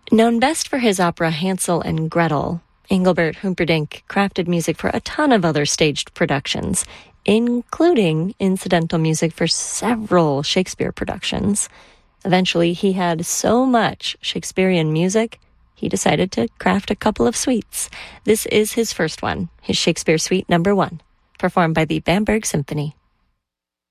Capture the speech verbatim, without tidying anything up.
Known best for his opera Hansel and Gretel, Engelbert Humperdinck crafted music for a ton of other staged productions, including incidental music for several Shakespeare productions. Eventually, he had so much Shakespearean music, he decided to craft a couple of suites. This is his first one, his Shakespeare Suite Number One, performed by the Bamberg Symphony.